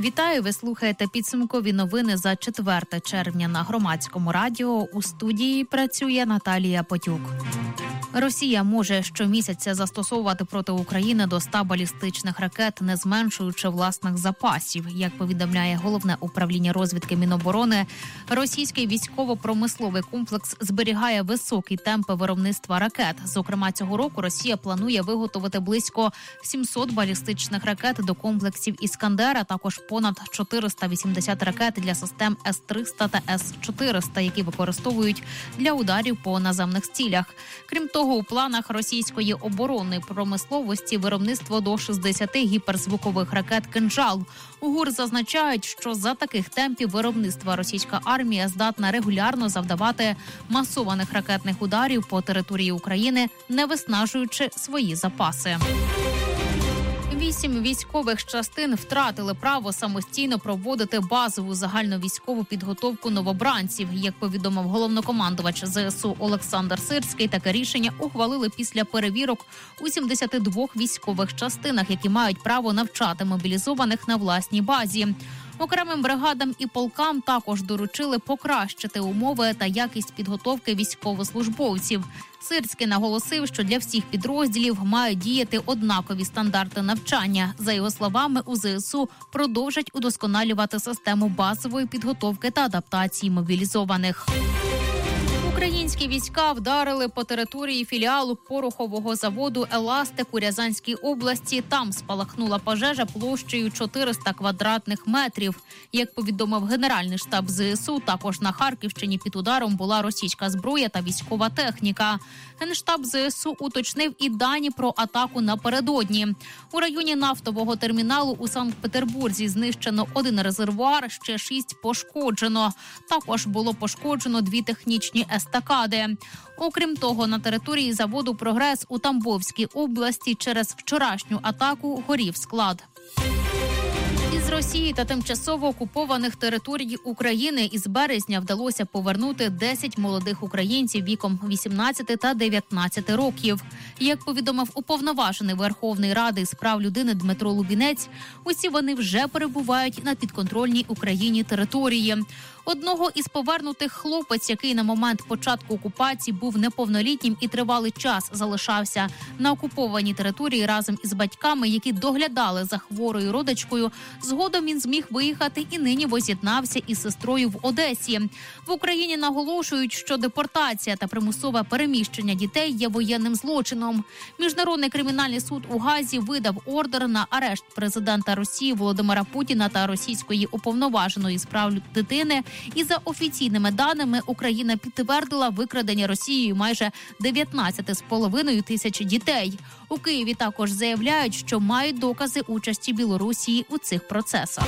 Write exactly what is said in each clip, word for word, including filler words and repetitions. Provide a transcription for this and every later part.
Вітаю, ви слухаєте підсумкові новини за четверте червня на Громадському радіо. У студії працює Наталія Потюк. Росія може щомісяця застосовувати проти України до ста балістичних ракет, не зменшуючи власних запасів. Як повідомляє Головне управління розвідки Міноборони, російський військово-промисловий комплекс зберігає високі темпи виробництва ракет. Зокрема, цього року Росія планує виготовити близько сімсот балістичних ракет до комплексів «Іскандер», а також понад чотириста вісімдесят ракет для систем С триста та С чотириста, які використовують для ударів по наземних цілях. Крім того, у планах російської оборонної промисловості виробництво до шістдесят гіперзвукових ракет «Кинжал». У ГУР зазначають, що за таких темпів виробництва російська армія здатна регулярно завдавати масованих ракетних ударів по території України, не виснажуючи свої запаси. Вісім військових частин втратили право самостійно проводити базову загальновійськову підготовку новобранців. Як повідомив головнокомандувач ЗСУ Олександр Сирський, таке рішення ухвалили після перевірок у сімдесяти двох військових частинах, які мають право навчати мобілізованих на власній базі. Окремим бригадам і полкам також доручили покращити умови та якість підготовки військовослужбовців. Сирський наголосив, що для всіх підрозділів мають діяти однакові стандарти навчання. За його словами, у ЗСУ продовжать удосконалювати систему базової підготовки та адаптації мобілізованих. Українські війська вдарили по території філіалу порохового заводу «Еластик» у Рязанській області. Там спалахнула пожежа площею чотириста квадратних метрів. Як повідомив Генеральний штаб ЗСУ, також на Харківщині під ударом була російська зброя та військова техніка. Генштаб ЗСУ уточнив і дані про атаку напередодні. У районі нафтового терміналу у Санкт-Петербурзі знищено один резервуар, ще шість пошкоджено. Також було пошкоджено дві технічні естакади. Окрім того, на території заводу «Прогрес» у Тамбовській області через вчорашню атаку горів склад. Із Росії та тимчасово окупованих територій України із березня вдалося повернути десять молодих українців віком вісімнадцяти та дев'ятнадцяти років. Як повідомив уповноважений Верховної Ради з прав людини Дмитро Лубінець, усі вони вже перебувають на підконтрольній Україні території. Одного із повернутих хлопець, який на момент початку окупації був неповнолітнім і тривалий час залишався на окупованій території разом із батьками, які доглядали за хворою родичкою, згодом він зміг виїхати і нині воз'єднався із сестрою в Одесі. В Україні наголошують, що депортація та примусове переміщення дітей є воєнним злочином. Міжнародний кримінальний суд у Гаазі видав ордер на арешт президента Росії Володимира Путіна та російської уповноваженої з прав дитини. І за офіційними даними, Україна підтвердила викрадення Росією майже дев'ятнадцять з половиною тисяч дітей. У Києві також заявляють, що мають докази участі Білорусі у цих процесах.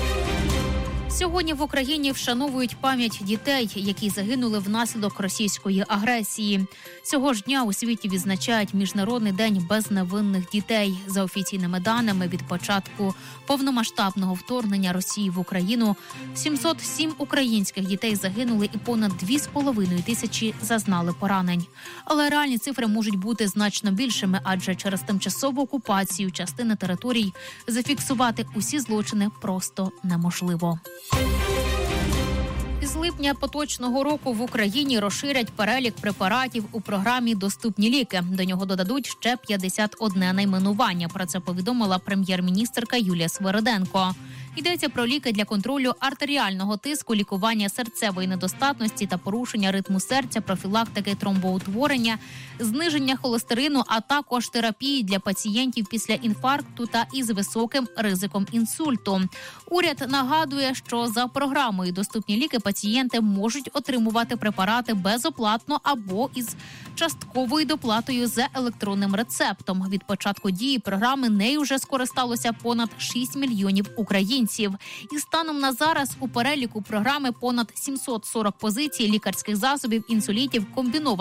Сьогодні в Україні вшановують пам'ять дітей, які загинули внаслідок російської агресії. Цього ж дня у світі відзначають Міжнародний день безневинних дітей. За офіційними даними, від початку повномасштабного вторгнення Росії в Україну сімсот сім українських дітей загинули і понад дві з половиною тисячі зазнали поранень. Але реальні цифри можуть бути значно більшими, адже через тимчасову окупацію частини територій зафіксувати усі злочини просто неможливо. З липня поточного року в Україні розширять перелік препаратів у програмі «Доступні ліки». До нього додадуть ще п'ятдесят одне найменування. Про це повідомила прем'єр-міністерка Юлія Свериденко. Йдеться про ліки для контролю артеріального тиску, лікування серцевої недостатності та порушення ритму серця, профілактики тромбоутворення, зниження холестерину, а також терапії для пацієнтів після інфаркту та із високим ризиком інсульту. Уряд нагадує, що за програмою «Доступні ліки» пацієнти можуть отримувати препарати безоплатно або із частковою доплатою за електронним рецептом. Від початку дії програми нею вже скористалося понад шість мільйонів українців. І станом на зараз у переліку програми понад сімсот сорок позицій лікарських засобів, інсулітів, комбінованих